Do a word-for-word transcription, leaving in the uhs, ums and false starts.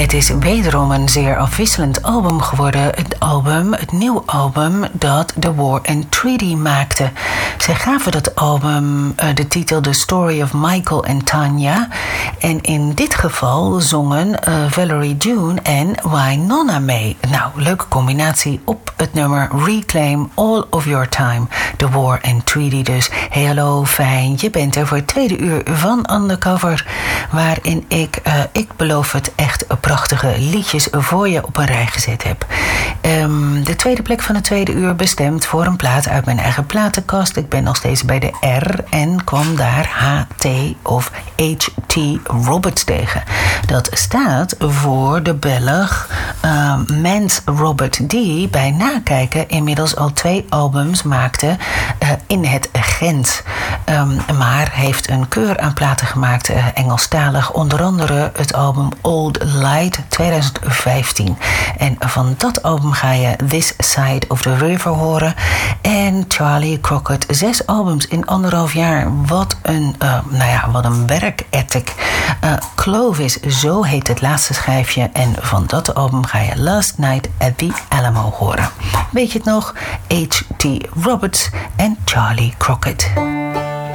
Het is wederom een zeer afwisselend album geworden. Het album, het nieuwe album dat The War and Treaty maakte. Zij gaven dat album uh, de titel The Story of Michael and Tanya. En in dit geval zongen uh, Valerie June en Wynonna mee. Nou, leuke combinatie op het nummer Reclaim All of Your Time. The War and Treaty dus. Hey, hallo, fijn. Je bent er voor het tweede uur van Undercover. Waarin ik, uh, ik beloof het, echt prachtige liedjes voor je op een rij gezet heb. Um, de tweede plek van het tweede uur bestemd voor een plaat uit mijn eigen platenkast. Ik ben nog steeds bij de R en kwam daar H T of H T Roberts tegen. Dat staat voor de Belg uh, Mens Robert, die bij nakijken inmiddels al twee albums maakte uh, in het Gent. Um, maar heeft een keur aan platen gemaakt, uh, Engelstalig. Onder andere het album Old Light twintig vijftien. En van dat album ga je This Side of the River horen. En Charlie Crockett. Zes albums in anderhalf jaar. Wat een, uh, nou ja, wat een werkethic. Uh, Clovis, zo heet het laatste schijfje. En van dat album ga je Last Night at the Alamo horen. Weet je het nog? H T Roberts en Charlie Crockett.